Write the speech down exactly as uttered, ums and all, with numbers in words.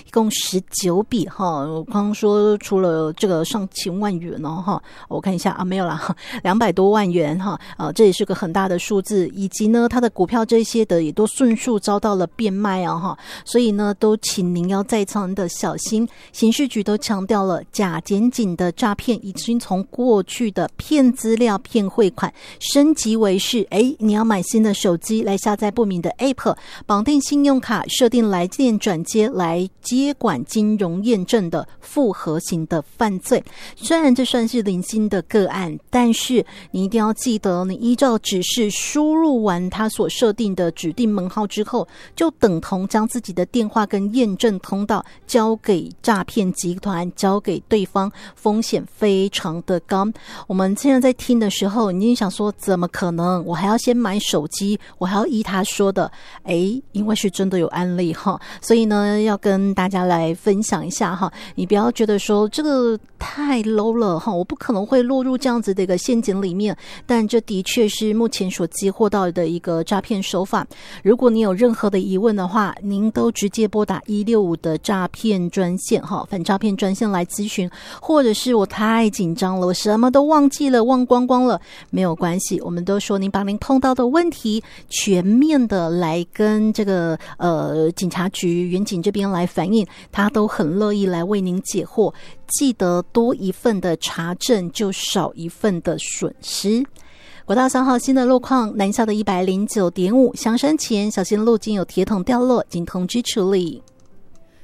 一共十九笔哈。我刚刚说除了这个上千万元哦哈，我看一下啊，没有啦，两百多万元哈，啊，这也是个很大的数字，以及呢，它的股票这些的也都迅速遭到了变卖啊哈，所以呢，都请您要在场的小心。刑事局都强调了，假检警的诈骗已经从过去的骗资料、骗汇款，升级为是，哎，你要买新的手机来下载不明的 App， 绑定信用卡，设定来电转接来接管金融验证的复合型的犯罪。虽然这算是零星的个案，但是你一定要记得，你依照指示输入完他所设定的指定门号之后，就等同将自己的电话跟验证通道交给诈骗集团，交给对方，风险非常的高。我们现在在听的时候，你想说怎么可能？我还要先买手机，我还要依他说的，诶，因为是真的有案例哈，所以呢，要跟大家来分享一下哈。你不要觉得说这个太 low 了哈，我不可能会落入这样子的一个陷阱里面，但这的确是目前所接获到的一个诈骗手法。如果你有任何的疑问的话，您都直接拨打一六五的诈骗专线哈，反诈骗专线来咨询，或者是我太紧张了，我什么都忘记了，忘光光了，没有关系，我们都说您把您碰到的问题全面的来跟这个呃警察局员警这边来反映，他都很乐意来为您解惑。记得多一份的查证，就少一份的损失。国道三号新的路况，南下的 一百零九点五 香山前小心路径有铁桶掉落，经通知处理。